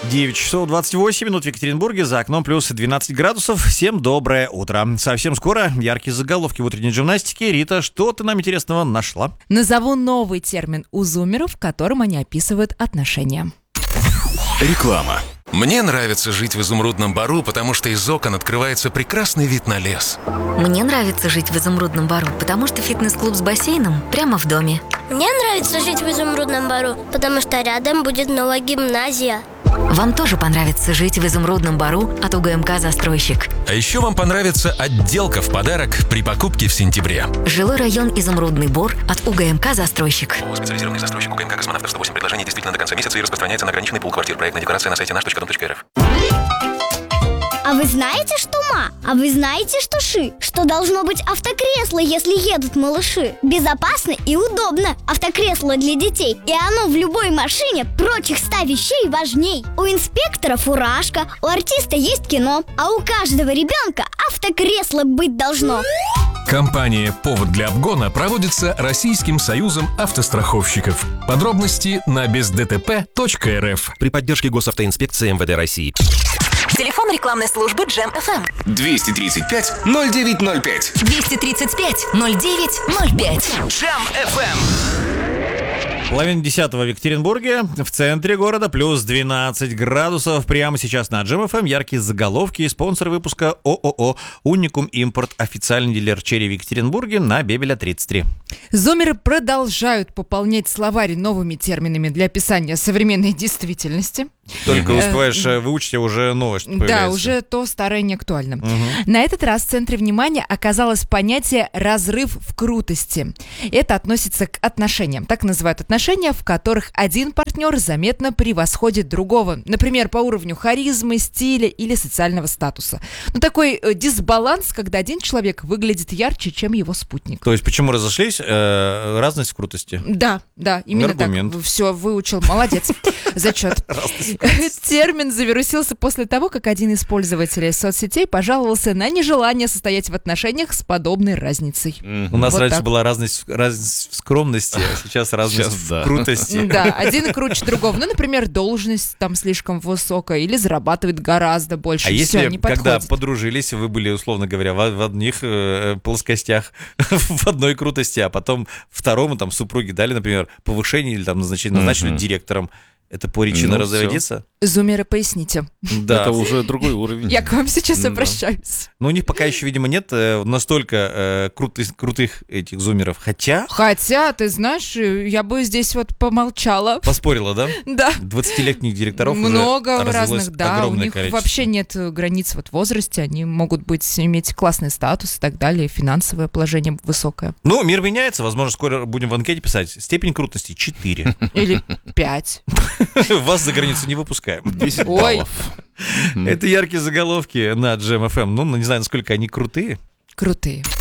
9 часов 28 минут в Екатеринбурге, за окном плюс 12 градусов. Всем доброе утро. Совсем скоро яркие заголовки в утренней гимнастике. Рита, что ты нам интересного нашла? Назову новый термин у зумеров, в котором они описывают отношения. Реклама. Мне нравится жить в Изумрудном Бару, потому что из окон открывается прекрасный вид на лес. Мне нравится жить в Изумрудном Бару, потому что фитнес-клуб с бассейном прямо в доме. Мне нравится жить в Изумрудном Бару, потому что рядом будет новая гимназия. Вам тоже понравится жить в Изумрудном Бару от УГМК «Застройщик». А еще вам понравится отделка в подарок при покупке в сентябре. Жилой район Изумрудный Бор от УГМК «Застройщик». Специализированный застройщик УГМК «Космонавтов». 108 предложений действительно до конца месяца и распространяется на ограниченный пул квартир. Проектная декорация на сайте наш.дом.рф. А вы знаете, что ма? А вы знаете, что ши? Что должно быть автокресло, если едут малыши? Безопасно и удобно. Автокресло для детей. И оно в любой машине прочих 100 вещей важней. У инспектора фуражка, у артиста есть кино, а у каждого ребенка автокресло быть должно. Кампания «Повод для обгона» проводится Российским союзом автостраховщиков. Подробности на бездтп.рф. При поддержке Госавтоинспекции МВД России. Телефон рекламной службы Джем FM. 235-0905. 235-0905. Джем FM. Половина 10-го в Екатеринбурге, в центре города, плюс 12 градусов. Прямо сейчас на Джем FM яркие заголовки. Спонсор выпуска ООО «Уникум Импорт», официальный дилер черри в Екатеринбурге на Бебеля 33. Зумеры продолжают пополнять словарь новыми терминами для описания современной действительности. Только успеваешь выучить, а уже новое что появляется. Да, уже то старое не актуально. На этот раз в центре внимания оказалось понятие «разрыв в крутости». Это относится к отношениям. Так называют отношения, в которых один партнер заметно превосходит другого. Например, по уровню харизмы, стиля или социального статуса. Ну, такой дисбаланс, когда один человек выглядит ярче, чем его спутник. То есть почему разошлись? Разность в крутости. Да, именно аргумент. Так. Все, выучил, молодец. Зачет. Термин завирусился после того, как один из пользователей соцсетей пожаловался на нежелание состоять в отношениях с подобной разницей. У нас Вот раньше так. была разность в скромности, а сейчас разность в крутости. Да, один круче другого. Ну, например, должность там слишком высокая или зарабатывает гораздо больше. А Всё, если, не когда подходит. подружились, вы были, условно говоря, в одних плоскостях, в одной крутости, а потом второму там супруге дали, например, повышение или там назначили директором, это по речи разойдется? Зумеры, поясните. Да. Это уже другой уровень. Я к вам сейчас обращаюсь. Но у них пока еще, видимо, нет настолько крутых этих зумеров. Хотя, ты знаешь, я бы здесь вот помолчала. поспорила, да? Да. 20-летних директоров Много уже развелось разных, да. У огромное них количество. вообще нет границ вот в возрасте. Они могут иметь классный статус и так далее, финансовое положение высокое. Ну, мир меняется. Возможно, скоро будем в анкете писать. Степень крутости 4. Или 5. Вас за границу не выпускаем. 10 Ой. баллов. Это яркие заголовки на Джем FM. Ну, не знаю, насколько они крутые. Крутые.